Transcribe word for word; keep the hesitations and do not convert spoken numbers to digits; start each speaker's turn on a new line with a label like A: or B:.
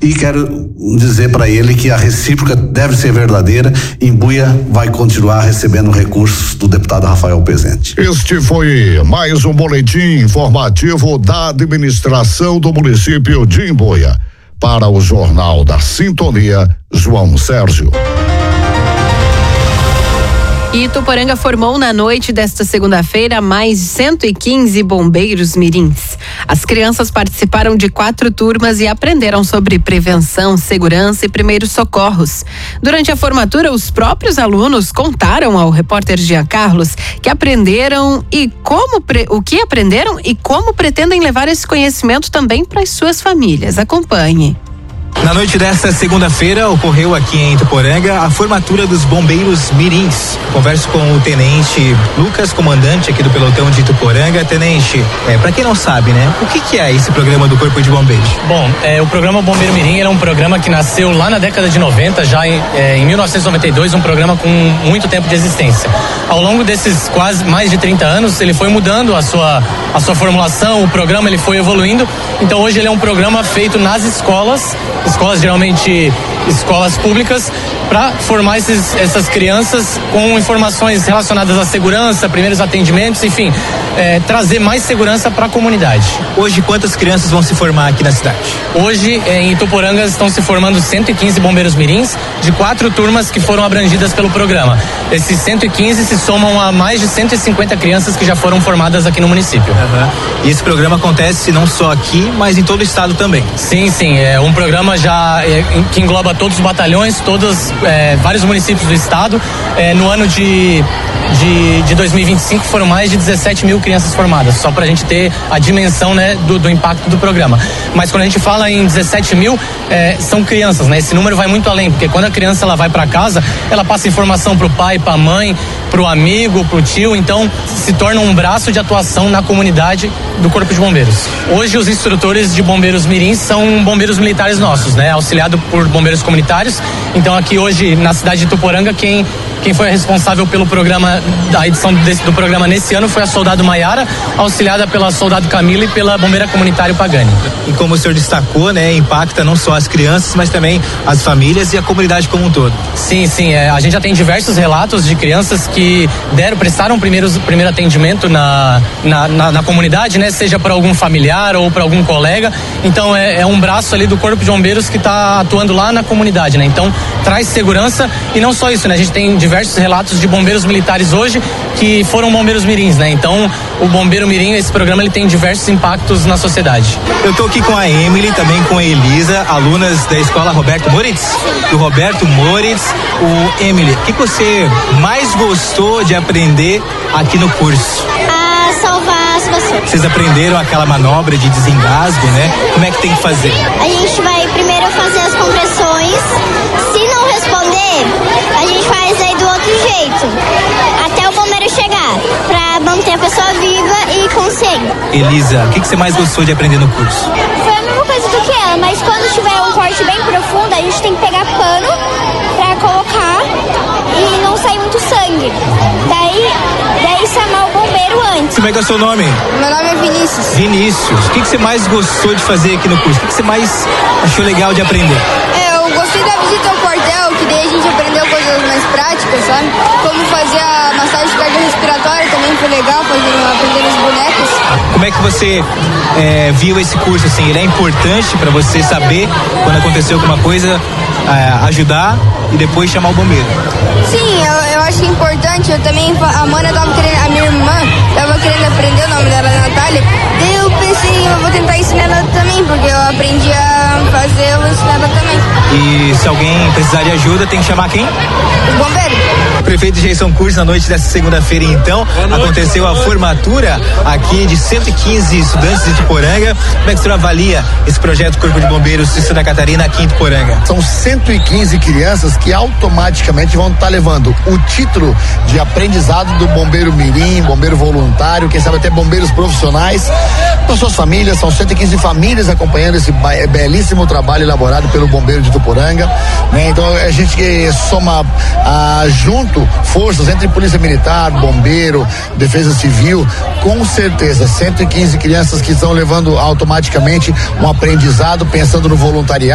A: e quero dizer para ele que a recíproca deve ser verdadeira. Imbuia vai continuar recebendo recursos do deputado Rafael Pezente.
B: Este foi mais um boletim informativo da administração do município de Imbuia. Para o Jornal da Sintonia, João Sérgio.
C: Ituporanga formou na noite desta segunda-feira mais cento e quinze bombeiros mirins. As crianças participaram de quatro turmas e aprenderam sobre prevenção, segurança e primeiros socorros. Durante a formatura, os próprios alunos contaram ao repórter Jean Carlos que aprenderam e como o que aprenderam e como pretendem levar esse conhecimento também para as suas famílias. Acompanhe.
D: Na noite desta segunda-feira, ocorreu aqui em Ituporanga a formatura dos bombeiros mirins. Converso com o tenente Lucas, comandante aqui do pelotão de Ituporanga. Tenente, é, para quem não sabe, né, o que, que é esse programa do Corpo de Bombeiros?
E: Bom, é, o programa Bombeiro Mirim é um programa que nasceu lá na década de noventa, já em, é, em mil novecentos e noventa e dois, um programa com muito tempo de existência. Ao longo desses quase mais de trinta anos, ele foi mudando a sua, a sua formulação, o programa ele foi evoluindo. Então hoje ele é um programa feito nas escolas, escolas geralmente escolas públicas, para formar esses, essas crianças com informações relacionadas à segurança, primeiros atendimentos, enfim, é, trazer mais segurança para a comunidade.
D: Hoje, quantas crianças vão se formar aqui na cidade?
E: Hoje, em Ituporanga, estão se formando cento e quinze bombeiros mirins de quatro turmas que foram abrangidas pelo programa. Esses cento e quinze se somam a mais de cento e cinquenta crianças que já foram formadas aqui no município.
D: Uhum. E esse programa acontece não só aqui, mas em todo o estado também?
E: Sim, sim, é um programa já é, que engloba todos os batalhões, todos, é, vários municípios do estado. É, no ano de, de, de dois mil e vinte e cinco foram mais de dezessete mil crianças formadas, só para a gente ter a dimensão, né, do, do impacto do programa. Mas quando a gente fala em dezessete mil, é, são crianças, né? Esse número vai muito além, porque quando a criança ela vai para casa, ela passa informação pro pai, pra mãe, pro amigo, pro tio, então se torna um braço de atuação na comunidade do Corpo de Bombeiros. Hoje os instrutores de bombeiros mirins são bombeiros militares nossos, né? Auxiliado por bombeiros comunitários. Então aqui hoje na cidade de Ituporanga, quem Quem foi responsável pelo programa, da edição desse, do programa nesse ano foi a soldado Maiara, auxiliada pela soldado Camila e pela bombeira comunitária Pagani.
D: E como o senhor destacou, né, impacta não só as crianças, mas também as famílias e a comunidade como um todo.
E: Sim, sim, é, a gente já tem diversos relatos de crianças que deram, prestaram primeiros, primeiro atendimento na, na, na, na comunidade, né, seja para algum familiar ou para algum colega. Então é, é um braço ali do Corpo de Bombeiros que está atuando lá na comunidade, né? Então traz segurança e não só isso, né? A gente tem diversos relatos de bombeiros militares hoje que foram bombeiros mirins, né? Então, o Bombeiro Mirim, esse programa, ele tem diversos impactos na sociedade.
D: Eu tô aqui com a Emily, também com a Elisa, alunas da escola Roberto Moritz, do Roberto Moritz. O Emily, o que você mais gostou de aprender aqui no curso?
F: A salvar as pessoas.
D: Vocês aprenderam aquela manobra de desengasgo, né? Como é que tem que fazer?
F: A gente vai primeiro fazer as compressões. Se não responder, a gente faz aí do outro jeito, até o bombeiro chegar, pra manter a pessoa viva e consciente.
D: Elisa, o que, que você mais gostou de aprender no curso?
F: Foi a mesma coisa do que ela, mas quando tiver um corte bem profundo, a gente tem que pegar pano pra colocar e não sair muito sangue. Daí, daí chamar o bombeiro antes.
D: Como é que é o seu nome?
F: Meu nome é Vinícius.
D: Vinícius, o que, que você mais gostou de fazer aqui no curso? O que, que você mais achou legal de aprender?
F: É, eu gostei da visita ao quartel, que daí a gente aprendeu coisas mais práticas, sabe? Como fazer a massagem cardiorrespiratória também foi legal, fazendo, aprendendo os bonecos.
D: Como é que você é, viu esse curso, assim? Ele é importante para você saber quando aconteceu alguma coisa, é, ajudar e depois chamar o bombeiro?
F: Sim, eu, eu acho que é importante. Eu também, a Mana tava querendo, a minha irmã tava querendo aprender, o nome dela é Natália. Daí eu pensei, eu vou tentar ensinar ela também, porque eu aprendi a fazer, eu vou ensinar ela também.
D: E se alguém precisar de ajuda, tem que chamar quem?
F: Os bombeiros.
D: O prefeito Jason Curso, na noite dessa segunda-feira, então, aconteceu a formatura aqui de cento e quinze estudantes de Ituporanga. Como é que o senhor avalia esse projeto Corpo de Bombeiros de Santa Catarina aqui em Ituporanga?
B: São cento e quinze crianças que automaticamente vão estar levando o título de aprendizado do bombeiro mirim, bombeiro voluntário, quem sabe até bombeiros profissionais, para suas famílias. São cento e quinze famílias acompanhando esse belíssimo trabalho elaborado pelo bombeiro de Ituporanga, né? Então a gente soma ah, junto forças entre polícia militar, bombeiro, defesa civil, com certeza cento e quinze crianças que estão levando automaticamente um aprendizado, pensando no voluntariado.